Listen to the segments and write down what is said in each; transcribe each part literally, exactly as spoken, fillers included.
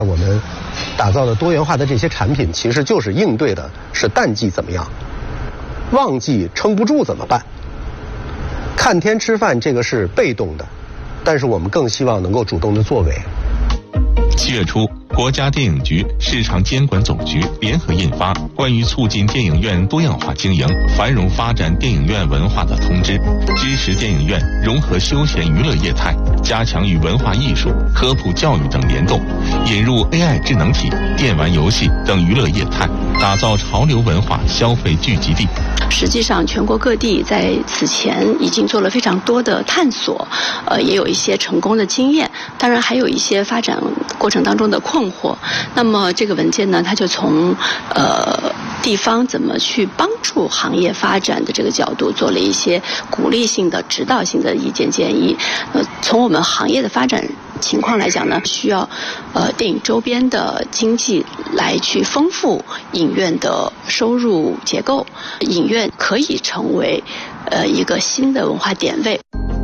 我们打造的多元化的这些产品，其实就是应对的是淡季怎么样，旺季撑不住怎么办？看天吃饭这个是被动的，但是我们更希望能够主动的作为。 七月初，国家电影局、市场监管总局联合印发《关于促进电影院多样化经营、繁荣发展电影院文化的通知》，支持电影院融合休闲娱乐业态，加强与文化艺术、科普教育等联动，引入 A I 智能体、电玩游戏等娱乐业态，打造潮流文化消费聚集地。 实际上，全国各地在此前已经做了非常多的探索，呃，也有一些成功的经验，当然还有一些发展过程当中的困惑。那么这个文件呢，它就从呃地方怎么去帮助行业发展的这个角度，做了一些鼓励性的、指导性的意见建议。呃，从我们行业的发展情况来讲呢，需要呃电影周边的经济来去丰富影院的收入结构，影院可以成为呃一个新的文化点位。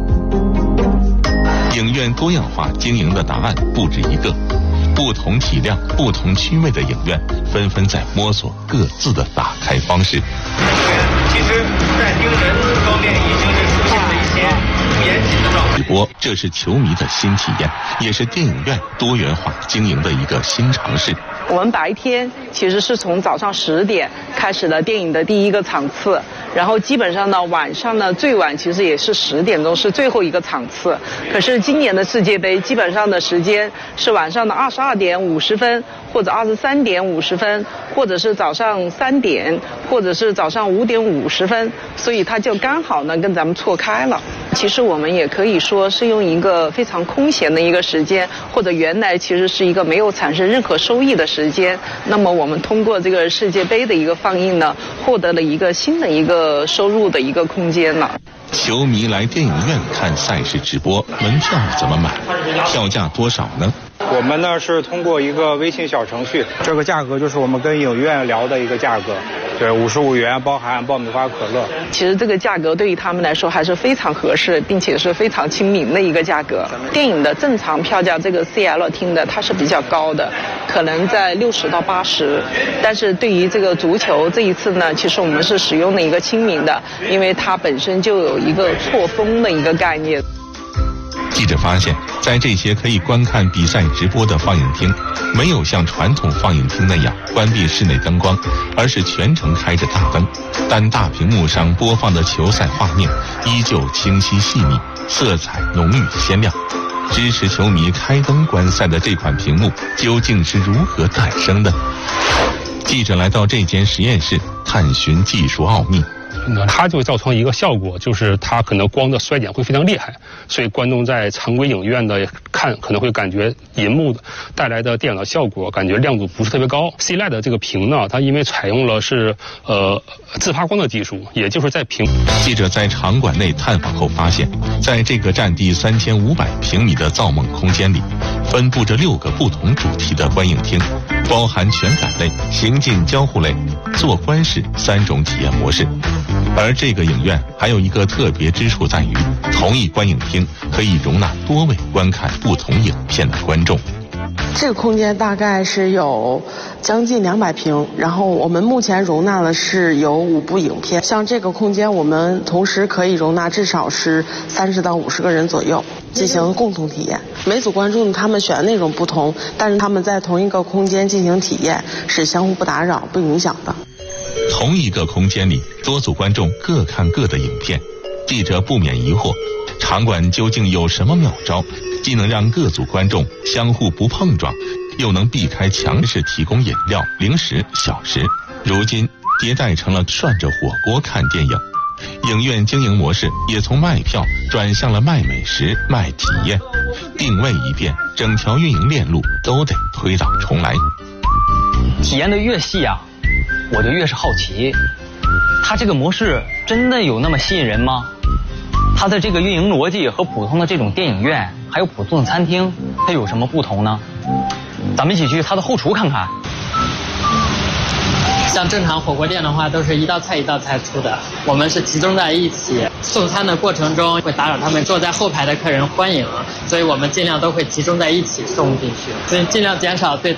影院多样化经营的答案不止一个，不同体量、不同区位的影院纷纷在摸索各自的打开方式。 其实，在盯人方面已经是出现了一些不严谨的状况。 直播，这是球迷的新体验，也是电影院多元化经营的一个新尝试。 我们白天其实是从早上十点开始了电影的第一个场次，然后基本上呢晚上呢最晚其实也是十点钟是最后一个场次。可是今年的世界杯基本上的时间是晚上的二十二点五十分，或者二十三点五十分，或者是早上三点，或者是早上五点五十分，所以它就刚好呢跟咱们错开了。其实我们也可以说是用一个非常空闲的一个时间，或者原来其实是一个没有产生任何收益的时间，那么我们通过这个世界杯的一个放映呢，获得了一个新的一个收入的一个空间了。 球迷来电影院看赛事直播，门票怎么买？票价多少呢？ 我们呢是通过一个微信小程序，这个价格就是我们跟影院聊的一个价格，对，五十五元包含爆米花、可乐。 其实这个价格对于他们来说还是非常合适，并且是非常亲民的一个价格。电影的正常票价，这个 C L 厅的它是比较高的，可能在六十到八十，但是对于这个足球这一次呢，其实我们是使用了一个亲民的，因为它本身就有一个错峰的一个概念。 记者发现，在这些可以观看比赛直播的放映厅，没有像传统放映厅那样关闭室内灯光，而是全程开着大灯，但大屏幕上播放的球赛画面依旧清晰细腻，色彩浓郁鲜亮。支持球迷开灯观赛的这款屏幕究竟是如何诞生的？记者来到这间实验室，探寻技术奥秘。 它就会造成一个效果，就是它可能光的衰减会非常厉害，所以观众在常规影院的看可能会感觉银幕带来的电影的效果感觉亮度不是特别高。C L E D 的这个屏呢，它因为采用了是呃自发光的技术，也就是在屏。 记者在场馆内探访后发现，在这个占地三千五百平米的造梦空间里，分布着六个不同主题的观影厅，包含全感类、行进交互类、坐观式三种体验模式。而这个影院还有一个特别之处在于，同一观影厅可以容纳多位观看不同影片的观众。 这个空间大概是有将近两百平，然后我们目前容纳的是有五部影片。像这个空间，我们同时可以容纳至少是三十到五十个人左右，进行共同体验。每组观众他们选的内容不同，但是他们在同一个空间进行体验是相互不打扰、不影响的。 同一个空间里，多组观众各看各的影片，记者不免疑惑，场馆究竟有什么妙招，既能让各组观众相互不碰撞，又能避开强势提供饮料、零食、小食。如今迭代成了涮着火锅看电影，影院经营模式也从卖票转向了卖美食、卖体验，定位一变，整条运营链路都得推倒重来。 体验的越细啊，我就越是好奇，它这个模式真的有那么吸引人吗？它的这个运营逻辑和普通的这种电影院还有普通的餐厅，它有什么不同呢？咱们一起去它的后厨看看。 像正常火锅店的话，都是一道菜一道菜出的，我们是集中在一起。送餐的过程中会打扰他们坐在后排的客人欢迎， 所以我们尽量都会集中在一起送进去，所以尽量减少对